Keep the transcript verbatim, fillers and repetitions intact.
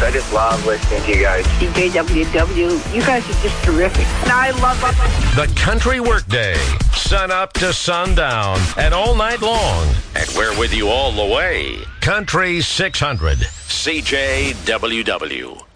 I just love listening to you guys. C J W W, you guys are just terrific. And I love it. The Country Workday, sun up to sundown and all night long. And we're with you all the way. Country six hundred, C J W W.